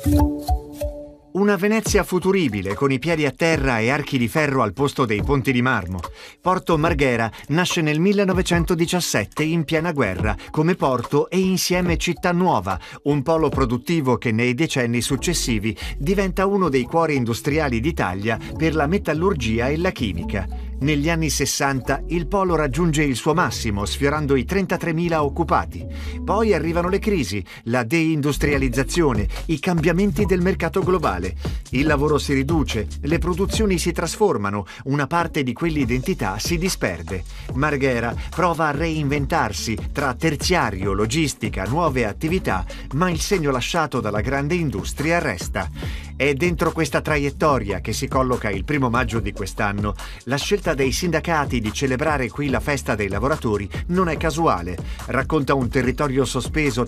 Una Venezia futuribile, con i piedi a terra e archi di ferro al posto dei ponti di marmo. Porto Marghera nasce nel 1917 in piena guerra, come porto e insieme città nuova, un polo produttivo che nei decenni successivi diventa uno dei cuori industriali d'Italia per la metallurgia e la chimica. Negli anni 60 il polo raggiunge il suo massimo, sfiorando i 33.000 occupati. Poi arrivano le crisi, la deindustrializzazione, i cambiamenti del mercato globale. Il lavoro si riduce, le produzioni si trasformano, una parte di quell'identità si disperde. Marghera prova a reinventarsi tra terziario, logistica, nuove attività, ma il segno lasciato dalla grande industria resta. È dentro questa traiettoria che si colloca il 1° maggio di quest'anno. La scelta dei sindacati di celebrare qui la festa dei lavoratori non è casuale. Racconta un territorio sospeso